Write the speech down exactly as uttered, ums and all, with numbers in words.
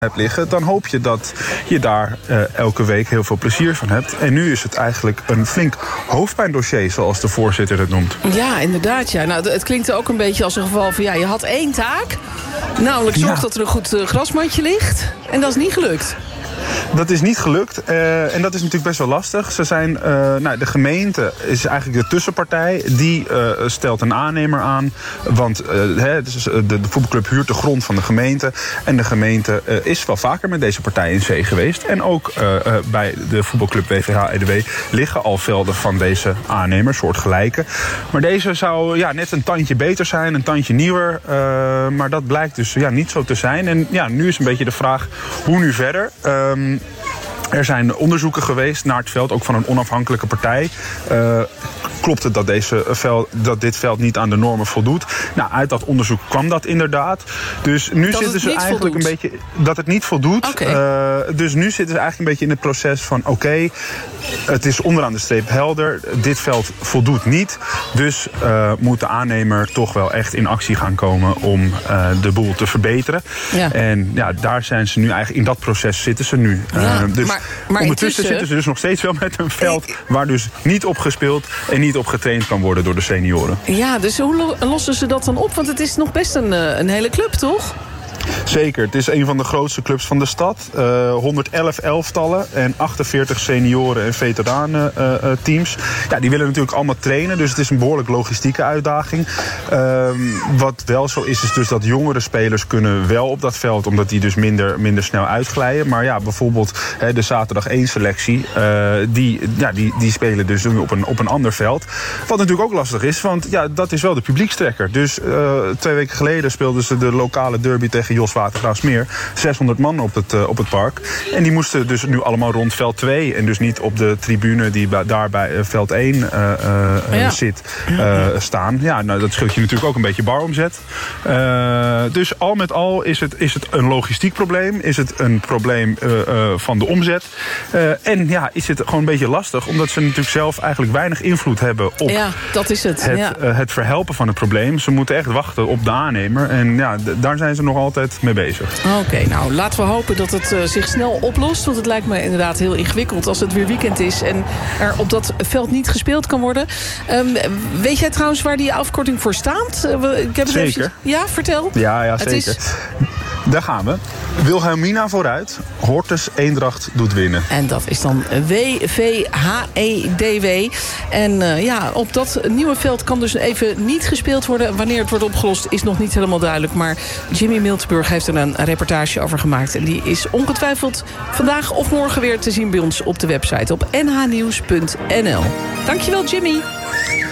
hebt liggen, dan hoop je dat je daar uh, elke week heel veel plezier van hebt. En nu is het eigenlijk een flink hoofdpijndossier, zoals de voorzitter het noemt. Ja, inderdaad. Ja. Nou, het klinkt ook een beetje als een geval van, ja, je had één taak. Namelijk zorg ja. dat er een goed uh, grasmatje ligt. En dat is niet gelukt. Dat is niet gelukt uh, en dat is natuurlijk best wel lastig. Ze zijn, uh, nou, de gemeente is eigenlijk de tussenpartij. Die uh, stelt een aannemer aan. Want uh, he, de, de voetbalclub huurt de grond van de gemeente. En de gemeente uh, is wel vaker met deze partij in zee geweest. En ook uh, uh, bij de voetbalclub W V H E D W liggen al velden van deze aannemer, soortgelijke. Maar deze zou ja, net een tandje beter zijn, een tandje nieuwer. Uh, maar dat blijkt dus ja, niet zo te zijn. En ja, nu is een beetje de vraag, hoe nu verder? Um, Er zijn onderzoeken geweest naar het veld, ook van een onafhankelijke partij. Uh, klopt het dat, deze veld, dat dit veld niet aan de normen voldoet? Nou, uit dat onderzoek kwam dat inderdaad. Dus nu dat zitten ze eigenlijk voldoet. een beetje dat het niet voldoet. Okay. Uh, dus nu zitten ze eigenlijk een beetje in het proces van oké, okay, het is onderaan de streep helder. Dit veld voldoet niet. Dus uh, moet de aannemer toch wel echt in actie gaan komen om uh, de boel te verbeteren. Ja. En ja, daar zijn ze nu eigenlijk, in dat proces zitten ze nu. Ja, uh, dus maar, maar ondertussen intussen... zitten ze dus nog steeds wel met een veld waar dus niet op gespeeld en niet op getraind kan worden door de senioren. Ja, dus hoe lossen ze dat dan op? Want het is nog best een, een hele club, toch? Zeker, het is een van de grootste clubs van de stad. Uh, honderdelf elftallen en achtenveertig senioren en veteranen uh, uh, teams. Ja, die willen natuurlijk allemaal trainen, dus het is een behoorlijk logistieke uitdaging. Uh, wat wel zo is, is dus dat jongere spelers kunnen wel op dat veld, omdat die dus minder, minder snel uitglijden. Maar ja, bijvoorbeeld he, de zaterdag één selectie, uh, die, ja, die, die spelen dus nu op een, op een ander veld. Wat natuurlijk ook lastig is, want ja, dat is wel de publiekstrekker. Dus uh, twee weken geleden speelden ze de lokale derby tegen Jos Watergraafsmeer. zeshonderd man op het, uh, op het park. En die moesten dus nu allemaal rond veld twee. En dus niet op de tribune die bij, daar bij uh, veld één uh, uh, ja. zit uh, staan. Ja, nou, dat scheelt je natuurlijk ook een beetje baromzet. Uh, dus al met al is het, is het een logistiek probleem. Is het een probleem uh, uh, van de omzet. Uh, en ja, is het gewoon een beetje lastig. Omdat ze natuurlijk zelf eigenlijk weinig invloed hebben op ja, dat is het. Het, ja. uh, het verhelpen van het probleem. Ze moeten echt wachten op de aannemer. En ja, d- daar zijn ze nog altijd mee bezig. Oké, okay, nou laten we hopen dat het uh, zich snel oplost. Want het lijkt me inderdaad heel ingewikkeld als het weer weekend is en er op dat veld niet gespeeld kan worden. Um, weet jij trouwens waar die afkorting voor staat? Uh, ik heb het zeker. Even... Ja, vertel. Ja, ja het zeker. Is... Daar gaan we. Wilhelmina vooruit. Hortus Eendracht doet winnen. En dat is dan W V H E D W. En uh, ja, op dat nieuwe veld kan dus even niet gespeeld worden. Wanneer het wordt opgelost is nog niet helemaal duidelijk. Maar Jimmy Miltenburg heeft er een reportage over gemaakt. En die is ongetwijfeld vandaag of morgen weer te zien bij ons op de website op n h nieuws punt n l. Dankjewel, Jimmy.